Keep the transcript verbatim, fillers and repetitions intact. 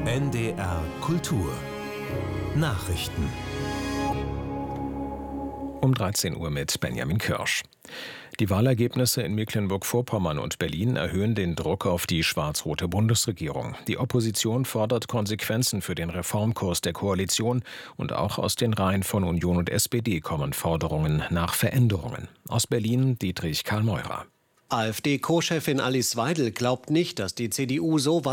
N D R Kultur Nachrichten Um dreizehn Uhr mit Benjamin Kirsch. Die Wahlergebnisse in Mecklenburg-Vorpommern und Berlin erhöhen den Druck auf die schwarz-rote Bundesregierung. Die Opposition fordert Konsequenzen für den Reformkurs der Koalition und auch aus den Reihen von Union und S P D kommen Forderungen nach Veränderungen. Aus Berlin Dietrich Karl Meurer. AfD-Co-Chefin Alice Weidel glaubt nicht, dass die C D U so weit